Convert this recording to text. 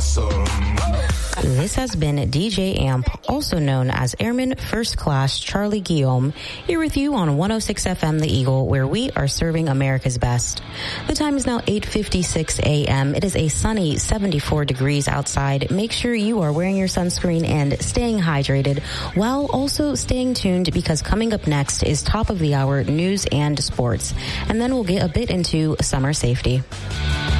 awesome. This has been DJ Amp, also known as Airman First Class Charlie Guillaume, here with you on 106 FM The Eagle, where we are serving America's best. The time is now 8:56 a.m. It is a sunny 74 degrees outside. Make sure you are wearing your sunscreen and staying hydrated, while also staying tuned, because coming up next is top of the hour news and sports. And then we'll get a bit into summer safety.